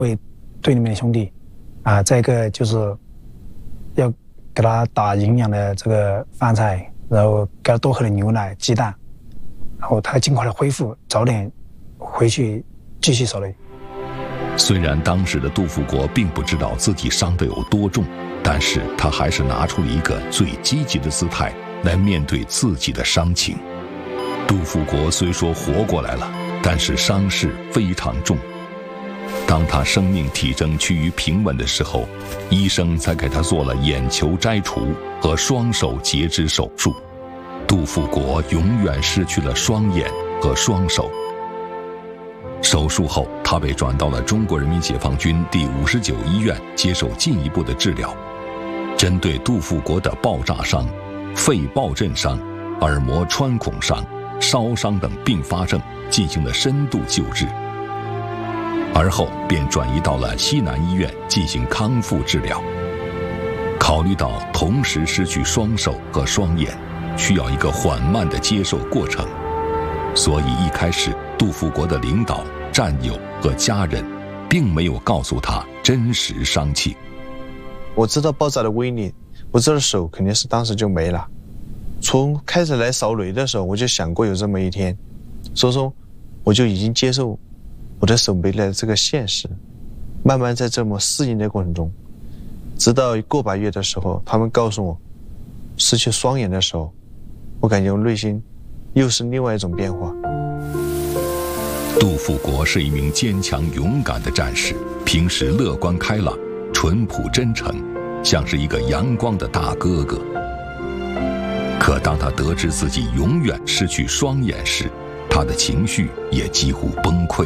为队里面的兄弟再一个就是要给他打营养的这个饭菜，然后给他多喝点牛奶、鸡蛋，然后他尽快的恢复，早点回去继续守垒。 虽然当时的杜富国并不知道自己伤得有多重，但是他还是拿出了一个最积极的姿态来面对自己的伤情。杜富国虽说活过来了，但是伤势非常重。当他生命体征趋于平稳的时候，医生才给他做了眼球摘除和双手截肢手术。杜富国永远失去了双眼和双手。手术后，他被转到了中国人民解放军第59医院接受进一步的治疗，针对杜富国的爆炸伤、肺爆震伤、耳膜穿孔伤、烧伤等并发症进行了深度救治，而后便转移到了西南医院进行康复治疗。考虑到同时失去双手和双眼，需要一个缓慢的接受过程，所以一开始杜富国的领导、战友和家人并没有告诉他真实伤情。 我知道爆炸的威力，我知道手肯定是当时就没了。从开始来扫雷的时候，我就想过有这么一天，所以说我就已经接受我的手没了这个现实，慢慢在这么适应的过程中，直到个把月的时候，他们告诉我失去双眼的时候，我感觉我内心又是另外一种变化。 杜富国是一名坚强勇敢的战士，平时乐观开朗、淳朴真诚，像是一个阳光的大哥哥。可当他得知自己永远失去双眼时，他的情绪也几乎崩溃。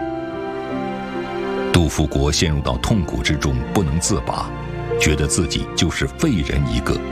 杜富国陷入到痛苦之中不能自拔，觉得自己就是废人一个。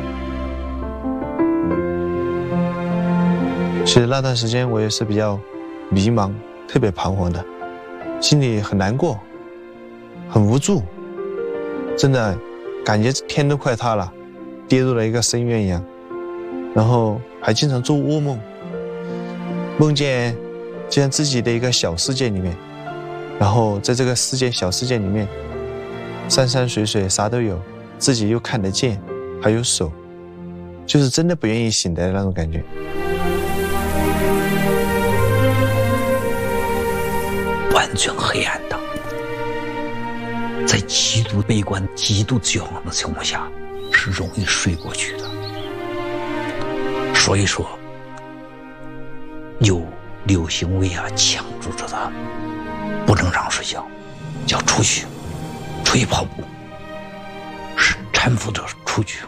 其实那段时间我也是比较迷茫，特别彷徨的，心里很难过，很无助，真的感觉天都快塌了，跌入了一个深渊一样。然后还经常做噩梦，梦见就像自己的一个小世界里面，然后在这个小世界里面，山山水水啥都有，自己又看得见，还有手，就是真的不愿意醒的那种感觉。 完全黑暗的，在极度悲观、极度绝望的情况下，是容易睡过去的。所以说，有刘兴伟强制着他，不能让睡觉，要出去跑步，是搀扶着出去。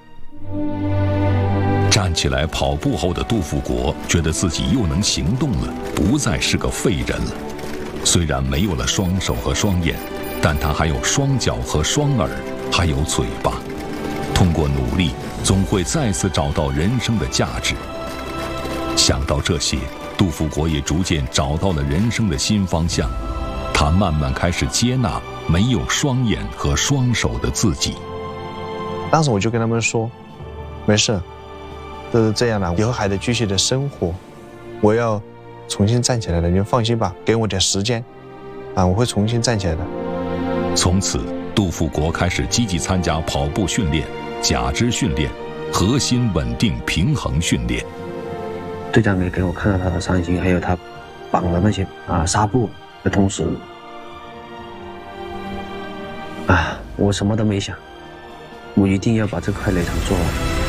站起来跑步后的杜富国觉得自己又能行动了，不再是个废人了。虽然没有了双手和双眼，但他还有双脚和双耳，还有嘴巴。通过努力，总会再次找到人生的价值。想到这些，杜富国也逐渐找到了人生的新方向。他慢慢开始接纳没有双眼和双手的自己。 当时我就跟他们说，没事，都是这样了，以后还得继续的生活，我要重新站起来了，你们放心吧，给我点时间我会重新站起来的。 从此，杜富国开始积极参加跑步训练、假肢训练、核心稳定平衡训练。 队长也给我看到他的伤心，还有他绑的那些纱布的同时，我什么都没想，我一定要把这块垒场做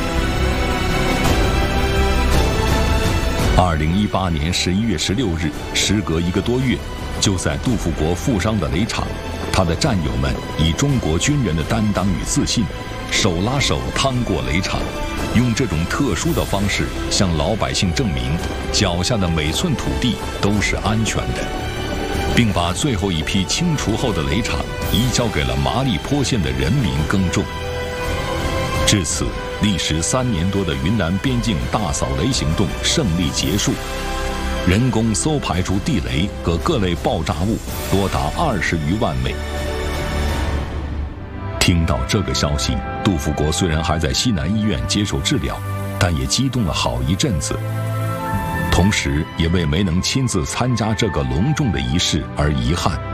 完。 2018年11月16日，时隔1个多月，就在杜富国负伤的垒场，他的战友们以中国军人的担当与自信，手拉手趟过垒场，用这种特殊的方式向老百姓证明，脚下的每寸土地都是安全的，并把最后一批清除后的垒场移交给了麻栗坡县的人民耕种。至此，历时3年多的云南边境大扫雷行动胜利结束，人工搜排出地雷和各类爆炸物多达20余万枚。听到这个消息，杜富国虽然还在西南医院接受治疗，但也激动了好一阵子，同时也为没能亲自参加这个隆重的仪式而遗憾。